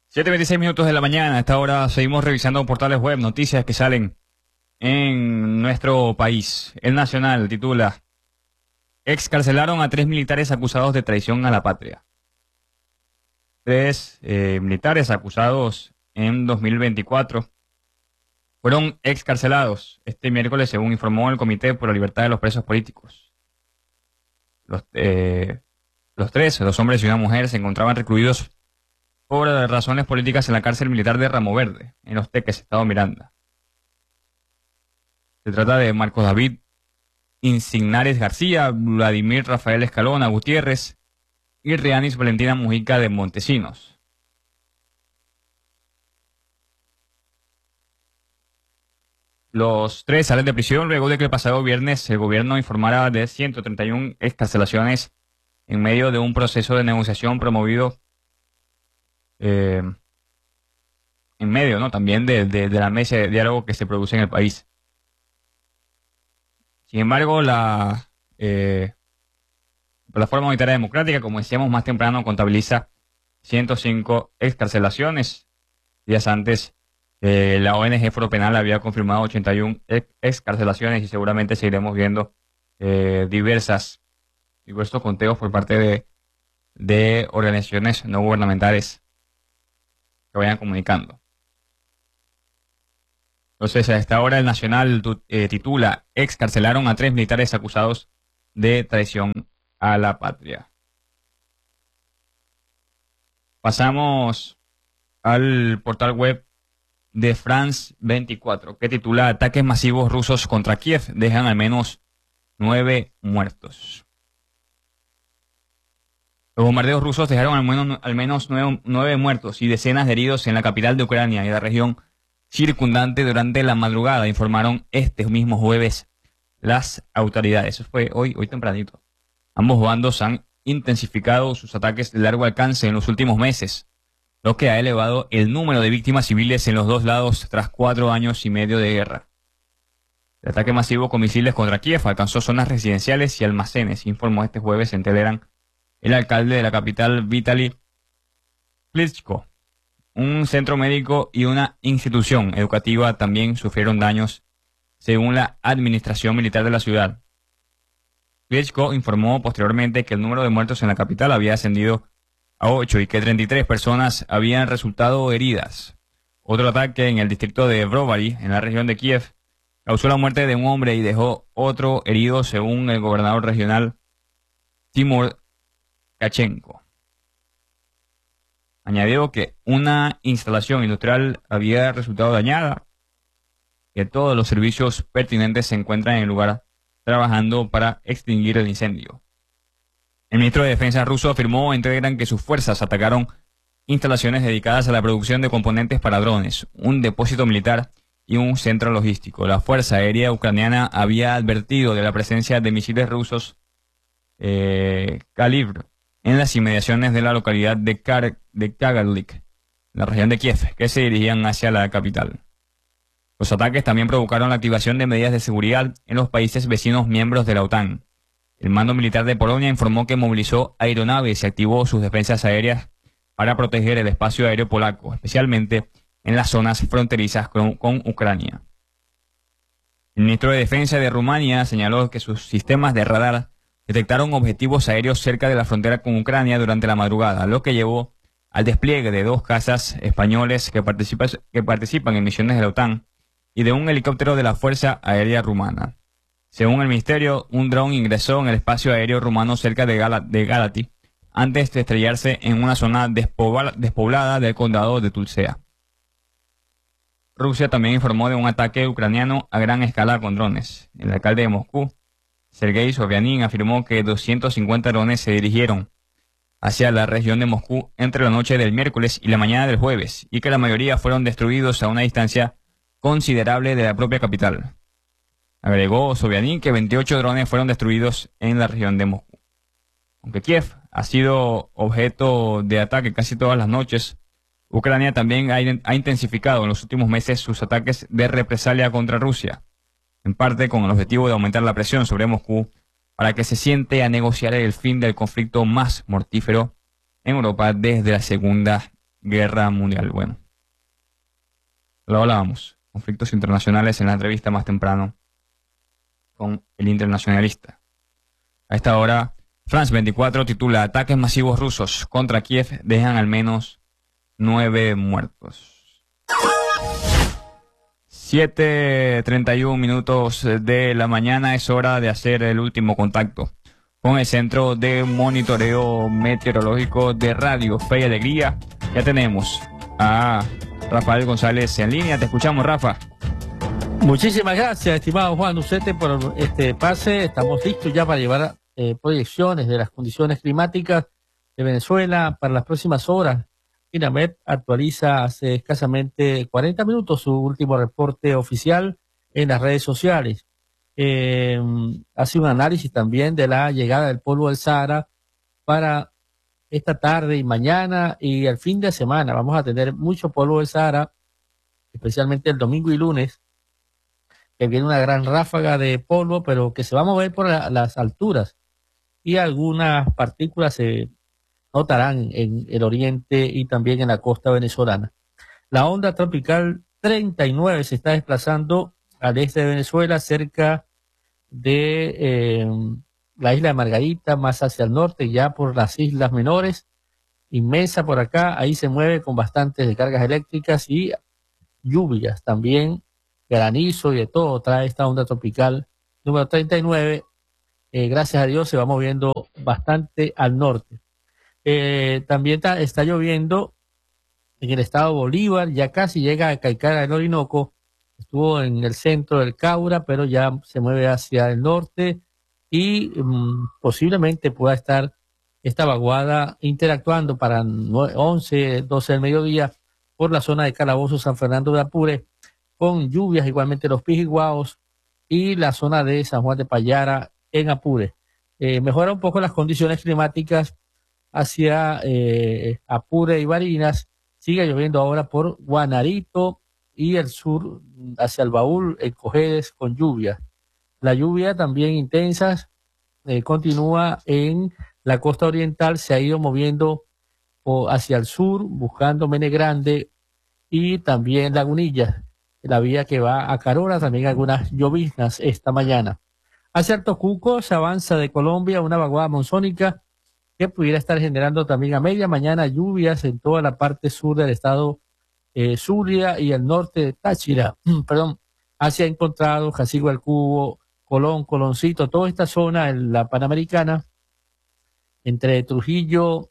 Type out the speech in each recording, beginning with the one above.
7:26 de la mañana. A esta hora seguimos revisando portales web, noticias que salen en nuestro país. El Nacional titula: excarcelaron a 3 militares acusados de traición a la patria. 3 militares acusados en 2024 fueron excarcelados este miércoles, según informó el Comité por la Libertad de los Presos Políticos. Los 3, 2 hombres y una mujer, se encontraban recluidos por razones políticas en la cárcel militar de Ramo Verde, en Los Teques, Estado Miranda. Se trata de Marcos David Insignares García, Vladimir Rafael Escalona Gutiérrez y Rianis Valentina Mujica de Montesinos. Los 3 salen de prisión luego de que el pasado viernes el gobierno informara de 131 excarcelaciones en medio de un proceso de negociación promovido en medio, ¿no?, también de la mesa de diálogo que se produce en el país. Sin embargo, la Plataforma Unitaria Democrática, como decíamos más temprano, contabiliza 105 excarcelaciones. Días antes, la ONG Foro Penal había confirmado 81 excarcelaciones y seguramente seguiremos viendo diversos conteos por parte de organizaciones no gubernamentales que vayan comunicando. Entonces, a esta hora el Nacional titula: excarcelaron a 3 militares acusados de traición a la patria. Pasamos al portal web de France 24, que titula: ataques masivos rusos contra Kiev dejan al menos 9 muertos. Los bombardeos rusos dejaron al menos 9 muertos y decenas de heridos en la capital de Ucrania y la región circundante durante la madrugada, informaron este mismo jueves las autoridades. Eso fue hoy tempranito. Ambos bandos han intensificado sus ataques de largo alcance en los últimos meses, lo que ha elevado el número de víctimas civiles en los dos lados tras 4 años y medio de guerra. El ataque masivo con misiles contra Kiev alcanzó zonas residenciales y almacenes, informó este jueves en Telegram el alcalde de la capital, Vitaly Klitschko. Un centro médico y una institución educativa también sufrieron daños, según la administración militar de la ciudad. Klitschko informó posteriormente que el número de muertos en la capital había ascendido a 8 y que 33 personas habían resultado heridas. Otro ataque en el distrito de Brovary, en la región de Kiev, causó la muerte de un hombre y dejó otro herido, según el gobernador regional Timur Kachenko. Añadió que una instalación industrial había resultado dañada, que todos los servicios pertinentes se encuentran en el lugar trabajando para extinguir el incendio. El ministro de Defensa ruso afirmó en Telegram que sus fuerzas atacaron instalaciones dedicadas a la producción de componentes para drones, un depósito militar y un centro logístico. La Fuerza Aérea Ucraniana había advertido de la presencia de misiles rusos Kalibr en las inmediaciones de la localidad de Kagalik, en la región de Kiev, que se dirigían hacia la capital. Los ataques también provocaron la activación de medidas de seguridad en los países vecinos miembros de la OTAN. El mando militar de Polonia informó que movilizó aeronaves y activó sus defensas aéreas para proteger el espacio aéreo polaco, especialmente en las zonas fronterizas con Ucrania. El ministro de Defensa de Rumania señaló que sus sistemas de radar detectaron objetivos aéreos cerca de la frontera con Ucrania durante la madrugada, lo que llevó al despliegue de 2 cazas españoles que participan en misiones de la OTAN y de un helicóptero de la Fuerza Aérea Rumana. Según el ministerio, un dron ingresó en el espacio aéreo rumano cerca de Galati antes de estrellarse en una zona despoblada del condado de Tulcea. Rusia también informó de un ataque ucraniano a gran escala con drones. El alcalde de Moscú, Sergei Sobyanin, afirmó que 250 drones se dirigieron hacia la región de Moscú entre la noche del miércoles y la mañana del jueves, y que la mayoría fueron destruidos a una distancia considerable de la propia capital. Agregó Sobyanin que 28 drones fueron destruidos en la región de Moscú. Aunque Kiev ha sido objeto de ataque casi todas las noches, Ucrania también ha intensificado en los últimos meses sus ataques de represalia contra Rusia, en parte con el objetivo de aumentar la presión sobre Moscú para que se siente a negociar el fin del conflicto más mortífero en Europa desde la Segunda Guerra Mundial. Bueno, lo hablábamos. Conflictos internacionales en la entrevista más temprano con el internacionalista. A esta hora, France 24 titula: ataques masivos rusos contra Kiev dejan al menos 9 muertos. 7:31 minutos de la mañana, es hora de hacer el último contacto con el Centro de Monitoreo Meteorológico de Radio Fe y Alegría. Ya tenemos a Rafael González en línea. Te escuchamos, Rafa. Muchísimas gracias, estimado Juan Ucete, por este pase. Estamos listos ya para llevar proyecciones de las condiciones climáticas de Venezuela para las próximas horas. INAMET actualiza hace escasamente 40 minutos su último reporte oficial en las redes sociales. Hace un análisis también de la llegada del polvo del Sahara para esta tarde y mañana y el fin de semana. Vamos a tener mucho polvo del Sahara, especialmente el domingo y lunes, que viene una gran ráfaga de polvo, pero que se va a mover por las alturas y algunas partículas se notarán en el oriente y también en la costa venezolana. La onda tropical 39 se está desplazando al este de Venezuela, cerca de la isla de Margarita, más hacia el norte, ya por las islas menores, inmensa por acá, ahí se mueve con bastantes descargas eléctricas y lluvias también, granizo y de todo trae esta onda tropical número 39. Gracias a Dios se va moviendo bastante al norte. También está lloviendo en el estado Bolívar, ya casi llega a Caicara del Orinoco, estuvo en el centro del Caura, pero ya se mueve hacia el norte y posiblemente pueda estar esta vaguada interactuando para 11, 12 del mediodía por la zona de Calabozo, San Fernando de Apure, con lluvias igualmente los Pijiguaos y la zona de San Juan de Payara en Apure. Mejora un poco las condiciones climáticas hacia Apure y Barinas. Sigue lloviendo ahora por Guanarito y el sur hacia el Baúl, en Cojedes, con lluvia. La lluvia también intensas continúa en la costa oriental, se ha ido moviendo hacia el sur, buscando Mene Grande y también Lagunillas, la vía que va a Carora, también algunas lloviznas esta mañana. Hacia el Tocuco se avanza de Colombia una vaguada monzónica que pudiera estar generando también a media mañana lluvias en toda la parte sur del estado Zulia y el norte de Táchira, perdón, hacia Encontrado, Jacigo del Cubo, Colón, Coloncito, toda esta zona en la Panamericana, entre Trujillo,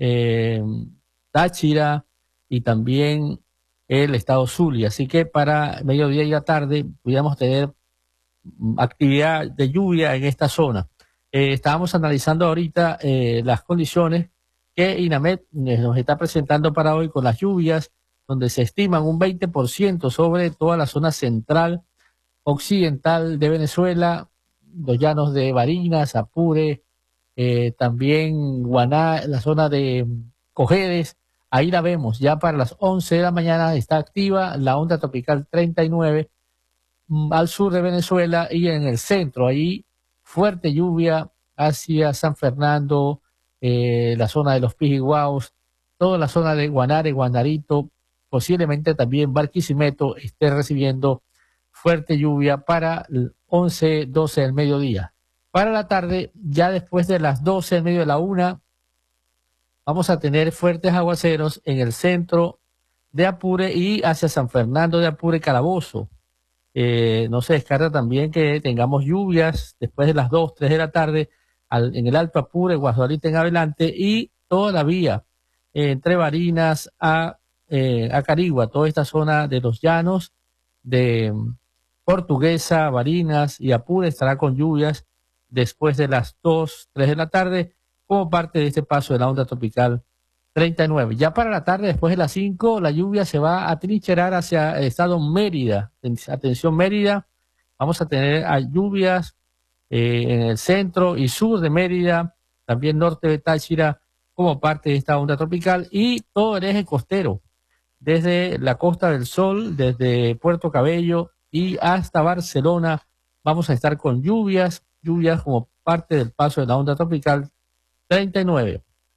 Táchira y también el estado Zulia. Así que para mediodía y la tarde pudiéramos tener actividad de lluvia en esta zona. Estábamos analizando ahorita las condiciones que INAMET nos está presentando para hoy con las lluvias, donde se estiman un 20% sobre toda la zona central occidental de Venezuela, los llanos de Barinas, Apure, también Guaná, la zona de Cojedes. Ahí la vemos, ya para las 11 de la mañana está activa la onda tropical 39 al sur de Venezuela y en el centro, ahí fuerte lluvia hacia San Fernando, la zona de los Pijiguaos, toda la zona de Guanare, Guanarito, posiblemente también Barquisimeto esté recibiendo fuerte lluvia para el 11, 12 del mediodía. Para la tarde, ya después de las 12 del medio de la 1, vamos a tener fuertes aguaceros en el centro de Apure y hacia San Fernando de Apure, Calabozo. No se descarta también que tengamos lluvias después de las 2, 3 de la tarde en el Alto Apure, Guadualita en adelante y toda la vía entre Barinas a Carigua, toda esta zona de los llanos de Portuguesa, Barinas y Apure estará con lluvias después de las 2, 3 de la tarde como parte de este paso de la onda tropical 39. Ya para la tarde, después de las 5, la lluvia se va a trincherar hacia el estado Mérida. Atención Mérida, vamos a tener lluvias en el centro y sur de Mérida, también norte de Táchira, como parte de esta onda tropical y todo el eje costero, desde la Costa del Sol, desde Puerto Cabello y hasta Barcelona, vamos a estar con lluvias como parte del paso de la onda tropical 39.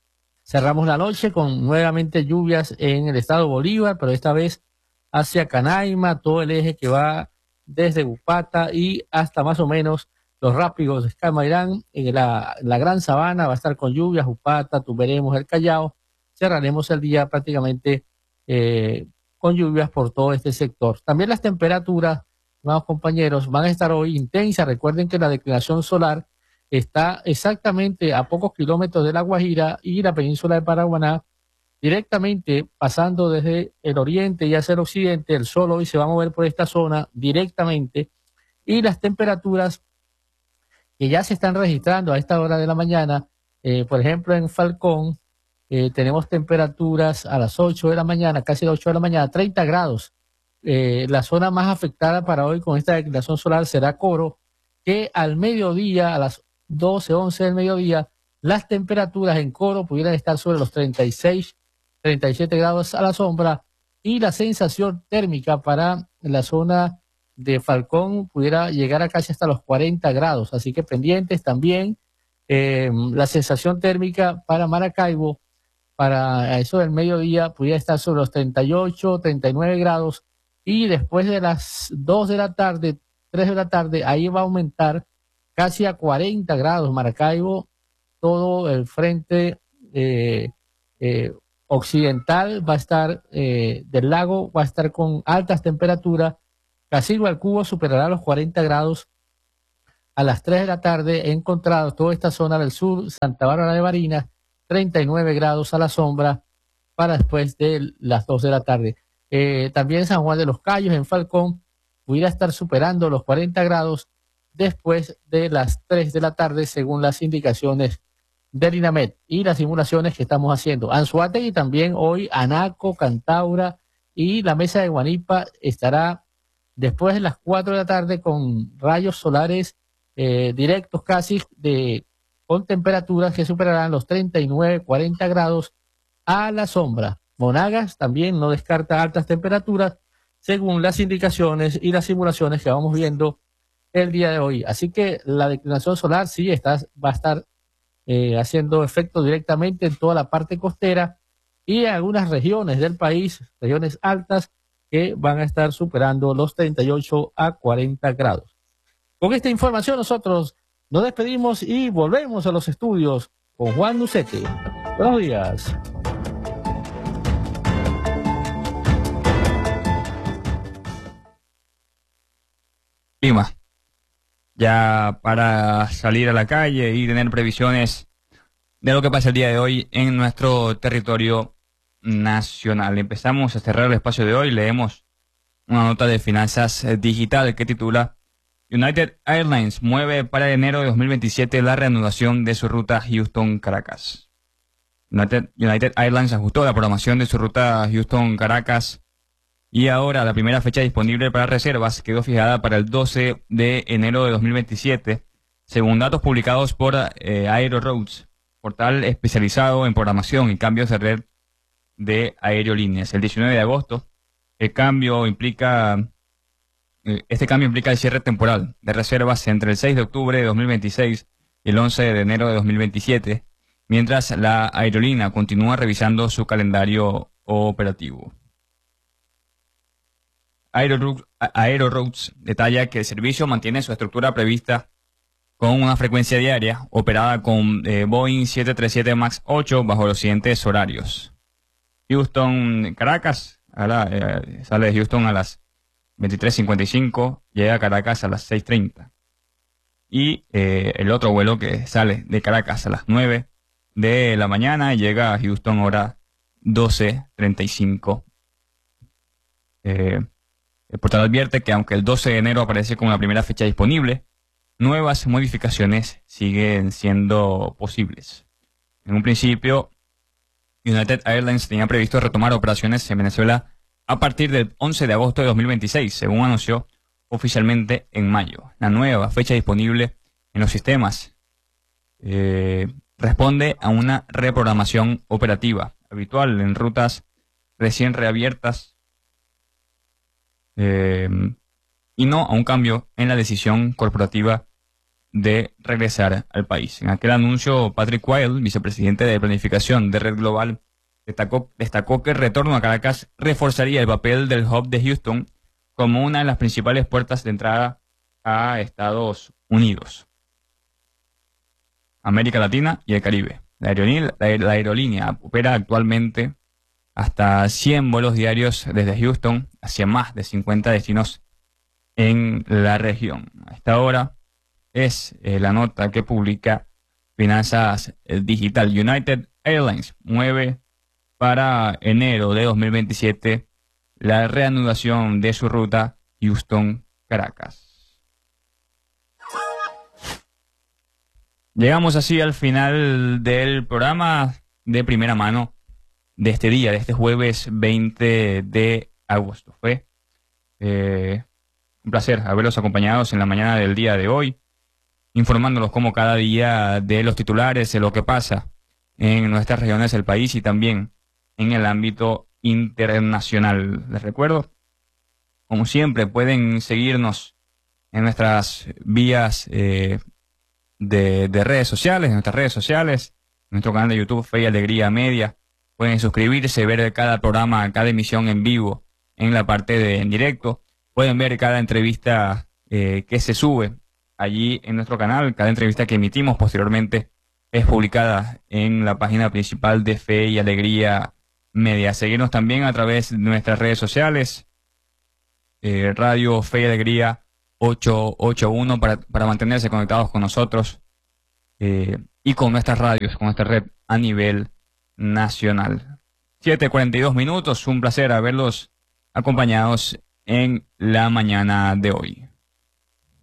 Cerramos la noche con nuevamente lluvias en el estado Bolívar, pero esta vez hacia Canaima, todo el eje que va desde Upata y hasta más o menos los Rápigos de Escamairán. En la Gran Sabana va a estar con lluvias, Upata, Tuberemos, el Callao. Cerraremos el día prácticamente con lluvias por todo este sector. También las temperaturas, amados compañeros, van a estar hoy intensas. Recuerden que la declinación solar está exactamente a pocos kilómetros de La Guajira y la península de Paraguaná, directamente pasando desde el oriente y hacia el occidente. El sol hoy se va a mover por esta zona directamente y las temperaturas que ya se están registrando a esta hora de la mañana, por ejemplo en Falcón, tenemos temperaturas a las 8 de la mañana, casi las 8 de la mañana, 30 grados. La zona más afectada para hoy con esta declinación solar será Coro, que al mediodía, a las 12, 11 del mediodía, las temperaturas en Coro pudieran estar sobre los 36, 37 grados a la sombra y la sensación térmica para la zona de Falcón pudiera llegar a casi hasta los 40 grados. Así que pendientes también. La sensación térmica para Maracaibo, para eso del mediodía, pudiera estar sobre los 38, 39 grados y después de las 2 de la tarde, 3 de la tarde, ahí va a aumentar casi a 40 grados Maracaibo, todo el frente occidental va a estar, del lago va a estar con altas temperaturas. Casildo al Cubo superará los 40 grados a las 3 de la tarde. He encontrado toda esta zona del sur, Santa Bárbara de Barinas, 39 grados a la sombra para después de las 2 de la tarde. También San Juan de los Cayos, en Falcón, pudiera estar superando los 40 grados después de las 3 de la tarde, según las indicaciones del INAMED y las simulaciones que estamos haciendo. Anzoátegui también hoy, Anaco, Cantaura y la Mesa de Guanipa estará después de las 4 de la tarde con rayos solares directos casi con temperaturas que superarán los 39, 40 grados a la sombra. Monagas también no descarta altas temperaturas según las indicaciones y las simulaciones que vamos viendo el día de hoy. Así que la declinación solar sí va a estar haciendo efecto directamente en toda la parte costera y en algunas regiones del país, regiones altas, que van a estar superando los 38 a 40 grados. Con esta información nosotros nos despedimos y volvemos a los estudios con Juan Lucete. Buenos días. Clima. Ya para salir a la calle y tener previsiones de lo que pasa el día de hoy en nuestro territorio nacional. Empezamos a cerrar el espacio de hoy. Leemos una nota de Finanzas Digital que titula: United Airlines mueve para enero de 2027 la reanudación de su ruta Houston-Caracas. United Airlines ajustó la programación de su ruta Houston-Caracas y ahora la primera fecha disponible para reservas quedó fijada para el 12 de enero de 2027, según datos publicados por Aeroroutes, portal especializado en programación y cambios de red de aerolíneas. El 19 de agosto, este cambio implica el cierre temporal de reservas entre el 6 de octubre de 2026 y el 11 de enero de 2027, mientras la aerolínea continúa revisando su calendario operativo. Aeroroutes detalla que el servicio mantiene su estructura prevista con una frecuencia diaria operada con Boeing 737 MAX 8 bajo los siguientes horarios. Houston-Caracas, sale de Houston a las 23:55, llega a Caracas a las 6:30. Y el otro vuelo que sale de Caracas a las 9 de la mañana llega a Houston hora 12:35. El portal advierte que aunque el 12 de enero aparece como la primera fecha disponible, nuevas modificaciones siguen siendo posibles. En un principio, United Airlines tenía previsto retomar operaciones en Venezuela a partir del 11 de agosto de 2026, según anunció oficialmente en mayo. La nueva fecha disponible en los sistemas responde a una reprogramación operativa habitual en rutas recién reabiertas y no a un cambio en la decisión corporativa de regresar al país. En aquel anuncio, Patrick Weil, vicepresidente de planificación de Red Global, destacó que el retorno a Caracas reforzaría el papel del hub de Houston como una de las principales puertas de entrada a Estados Unidos, América Latina y el Caribe. La aerolínea opera actualmente hasta 100 vuelos diarios desde Houston hacia más de 50 destinos en la región. A esta hora es la nota que publica Finanzas Digital. United Airlines mueve para enero de 2027 la reanudación de su ruta Houston-Caracas. Llegamos así al final del programa de primera mano de este día, de este jueves 20 de agosto. Fue un placer haberlos acompañados en la mañana del día de hoy, informándolos como cada día de los titulares, de lo que pasa en nuestras regiones del país y también en el ámbito internacional. Les recuerdo, como siempre, pueden seguirnos en nuestras vías de redes sociales, en nuestras redes sociales, en nuestro canal de YouTube, Fe y Alegría Media. Pueden suscribirse, ver cada programa, cada emisión en vivo en la parte de en directo. Pueden ver cada entrevista que se sube allí en nuestro canal. Cada entrevista que emitimos posteriormente es publicada en la página principal de Fe y Alegría Media. Seguirnos también a través de nuestras redes sociales, Radio Fe y Alegría 881 para mantenerse conectados con nosotros y con nuestras radios, con nuestra red a nivel nacional. 7:42 minutos, un placer haberlos acompañados en la mañana de hoy.